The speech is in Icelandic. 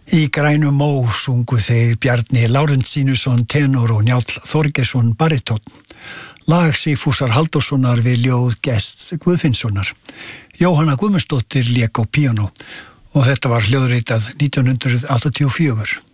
Í Grænum mó sungu þeir Bjarni Lárensínusson tenor og Njáll Þorgeirsson barítónn. Lag Sigfúsar Halldórssonar við ljóð Gests Guðfinnssonar. Jóhanna Guðmundsdóttir lék á píanó og þetta var hljóðritað 1984.